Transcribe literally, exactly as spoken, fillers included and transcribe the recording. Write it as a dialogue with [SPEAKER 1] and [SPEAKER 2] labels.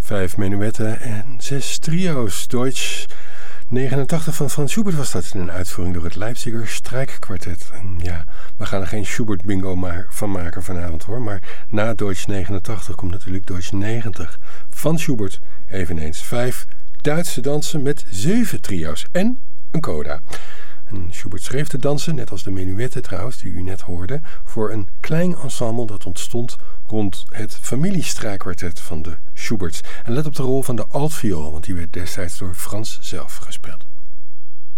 [SPEAKER 1] Vijf menuetten en zes trio's. Deutsch negenentachtig van Franz Schubert was dat in een uitvoering door het Leipziger Strijkkwartet. En ja, we gaan er geen Schubert bingo maar van maken vanavond hoor. Maar na Deutsch negenentachtig komt natuurlijk Deutsch negentig van Schubert. Eveneens vijf Duitse dansen met zeven trio's en een coda. En Schubert schreef de dansen, net als de menuetten trouwens, die u net hoorde, voor een klein ensemble dat ontstond rond het familiestrijkkwartet van de Schuberts. En let op de rol van de altviool, want die werd destijds door Frans zelf gespeeld.